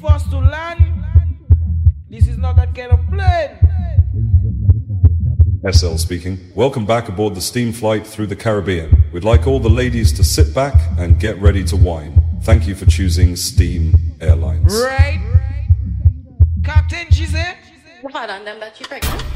for us to land. This is not that kind of plane. SL speaking. Welcome back aboard the steam flight through the Caribbean. We'd like all the ladies to sit back and get ready to wine. Thank you for choosing Steam Airlines. Right? Captain, she said? Well, I don't know that you pregnant.